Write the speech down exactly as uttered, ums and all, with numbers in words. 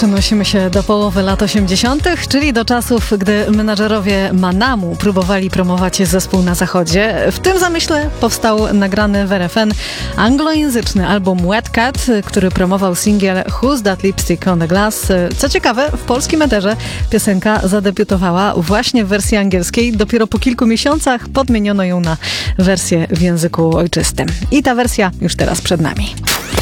Przenosimy się do połowy lat osiemdziesiątych, czyli do czasów, gdy menadżerowie Manamu próbowali promować zespół na zachodzie. W tym zamyśle powstał nagrany w R F N anglojęzyczny album Wet Cat, który promował singiel Who's That Lipstick on the Glass. Co ciekawe, w polskim eterze piosenka zadebiutowała właśnie w wersji angielskiej. Dopiero po kilku miesiącach podmieniono ją na wersję w języku ojczystym. I ta wersja już teraz przed nami.